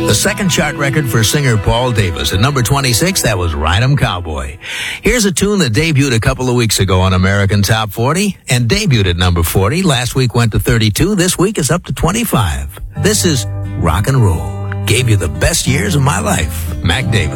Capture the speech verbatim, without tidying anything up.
The second chart record for singer Paul Davis. At number twenty-six, that was Ride 'em Cowboy. Here's a tune that debuted a couple of weeks ago on American Top forty and debuted at number forty. Last week went to thirty-two. This week is up to twenty-five. This is Rock and Roll. Gave you the best years of my life. Mac Davis.